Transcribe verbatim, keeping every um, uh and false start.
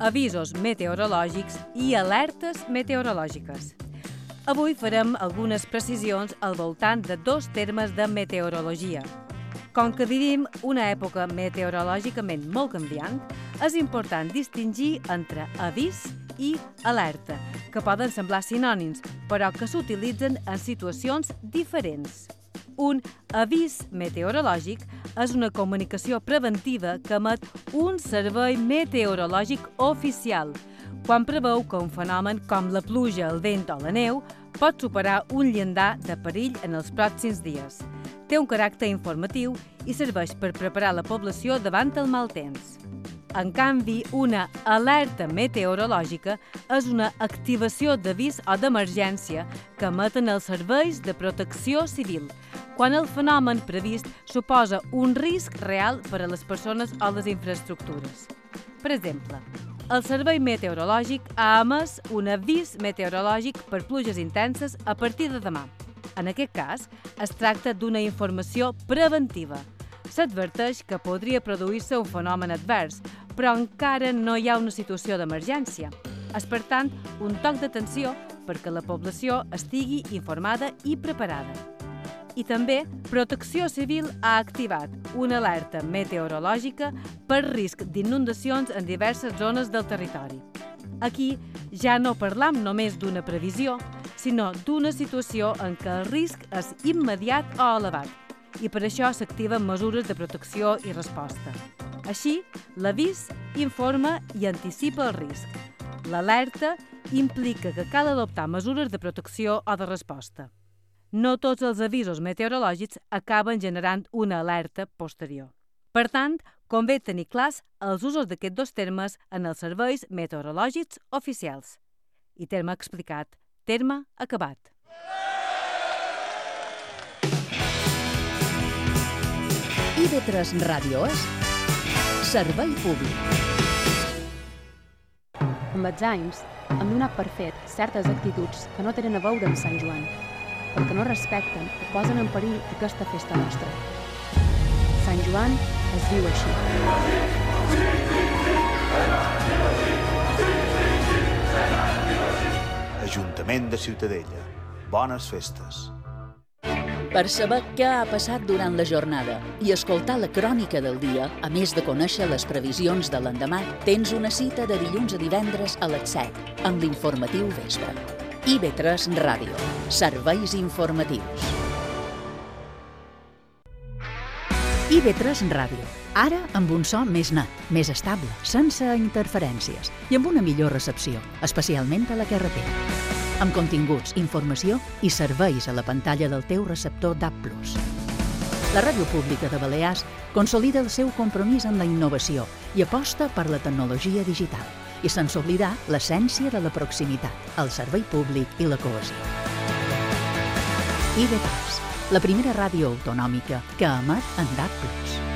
avisos meteorològics i alertes meteorològiques. Avui farem algunes precisions al voltant de dos termes de meteorologia. Com que vivim una època meteorològicament molt canviant, és important distingir entre avís i alerta, que poden semblar sinònims, però que s'utilitzen en situacions diferents. Un avís meteorològic és una comunicació preventiva que emet un servei meteorològic oficial, quan preveu que un fenomen com la pluja, el vent o la neu pot superar un llindar de perill en els pròxims dies. Té un caràcter informatiu i serveix per preparar la població davant el mal temps. En canvi, una alerta meteorològica és una activació d'avís o d'emergència que emeten els serveis de protecció civil, quan el fenomen previst suposa un risc real per a les persones o les infraestructures. Per exemple, el Servei Meteorològic ha emès un avís meteorològic per pluges intenses a partir de demà. En aquest cas, es tracta d'una informació preventiva. S'adverteix que podria produir-se un fenomen advers, però encara no hi ha una situació d'emergència. És, per tant, un toc d'atenció perquè la població estigui informada i preparada. I també, Protecció Civil ha activat una alerta meteorològica per risc d'inundacions en diverses zones del territori. Aquí ja no parlam només d'una previsió, sinó d'una situació en què el risc és immediat o elevat, i per això s'activen mesures de protecció i resposta. Així, l'avís informa i anticipa el risc. L'alerta implica que cal adoptar mesures de protecció o de resposta. No tots els avisos meteorològics acaben generant una alerta posterior. Per tant, convé tenir clars els usos d'aquests dos termes en els serveis meteorològics oficials. I terme explicat, terme acabat. I V tres Ràdio és servei públic. Amb els anys, hem donat per fet certes actituds que no tenen a veure amb Sant Joan, perquè no respecten o posen en perill aquesta festa nostra. Sant Joan es viu així. Ajuntament de Ciutadella. Bones festes. Per saber què ha passat durant la jornada i escoltar la crònica del dia, a més de conèixer les previsions de l'endemà, tens una cita de dilluns a divendres a les set, amb l'informatiu vespre. I V tres Ràdio. Serveis informatius. I V tres Ràdio. Ara amb un so més net, més estable, sense interferències i amb una millor recepció, especialment a la carretera. Amb continguts, informació i serveis a la pantalla del teu receptor D A B plus. La Ràdio Pública de Balears consolida el seu compromís amb la innovació i aposta per la tecnologia digital, i sense oblidar l'essència de la proximitat, el servei públic i la cohesió. I V tres, la primera ràdio autonòmica que emet en D A B plus.